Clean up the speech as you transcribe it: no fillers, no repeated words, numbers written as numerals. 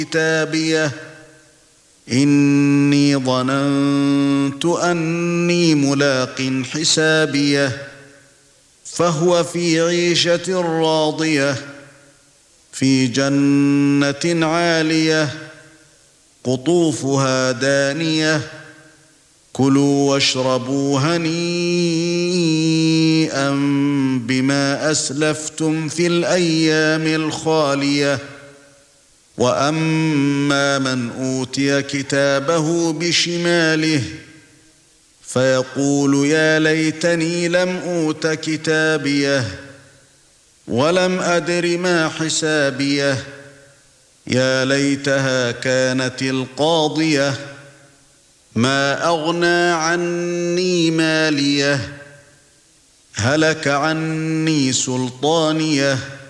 كتابيه إني ظننت أني ملاق حسابيه فهو في عيشة راضية في جنة عالية قطوفها دانية كلوا واشربوا هنيئا بما أسلفتم في الأيام الخالية وأما من أوتي كتابه بشماله فيقول يا ليتني لم أوت كتابيه ولم أدر ما حسابيه يا ليتها كانت القاضية ما أغنى عني ماليه هلك عني سلطانيه